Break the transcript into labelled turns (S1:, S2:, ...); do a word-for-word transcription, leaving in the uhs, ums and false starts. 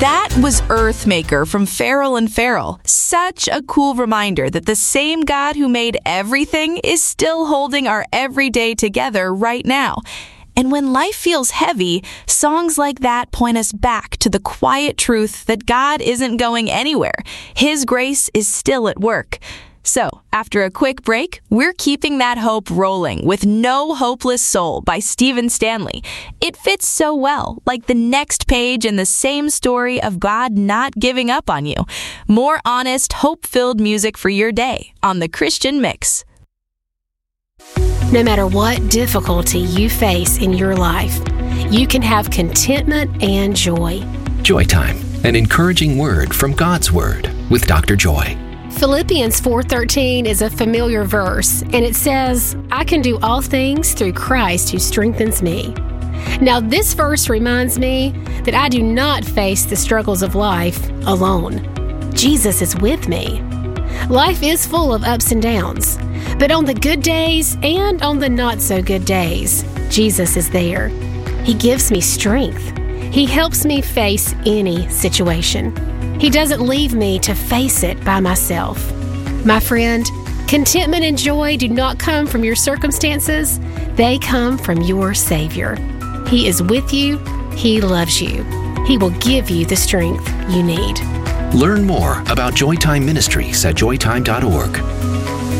S1: That was Earthmaker from Farrell and Farrell. Such a cool reminder that the same God who made everything is still holding our everyday together right now. And when life feels heavy, songs like that point us back to the quiet truth that God isn't going anywhere. His grace is still at work. So, after a quick break, we're keeping that hope rolling with No Hopeless Soul by Stephen Stanley. It fits so well, like the next page in the same story of God not giving up on you. More honest, hope-filled music for your day on The Christian Mix.
S2: No matter what difficulty you face in your life, you can have contentment and joy.
S3: Joy Time, an encouraging word from God's Word with Doctor Joy.
S2: Philippians four thirteen is a familiar verse, and it says, I can do all things through Christ who strengthens me. Now, this verse reminds me that I do not face the struggles of life alone. Jesus is with me. Life is full of ups and downs, but on the good days and on the not-so-good days, Jesus is there. He gives me strength. He helps me face any situation. He doesn't leave me to face it by myself. My friend, contentment and joy do not come from your circumstances. They come from your Savior. He is with you. He loves you. He will give you the strength you need.
S3: Learn more about Joytime Ministries at joytime dot org.